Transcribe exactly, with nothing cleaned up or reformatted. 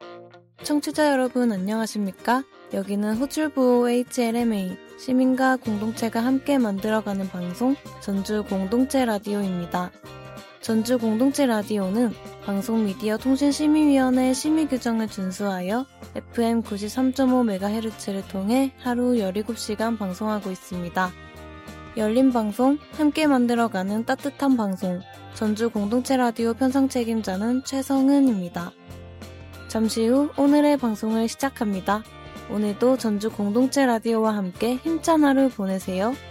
청취자 여러분 안녕하십니까? 여기는 호출부호 에이치엘엠에이 시민과 공동체가 함께 만들어가는 방송 전주 공동체 라디오입니다. 전주 공동체 라디오는 방송미디어통신심의위원회 심의규정을 준수하여 에프엠 구십삼 점 오 메가헤르츠를 통해 하루 열일곱 시간 방송하고 있습니다. 열린 방송, 함께 만들어가는 따뜻한 방송, 전주 공동체 라디오 편성 책임자는 최성은입니다. 잠시 후 오늘의 방송을 시작합니다. 오늘도 전주 공동체 라디오와 함께 힘찬 하루 보내세요.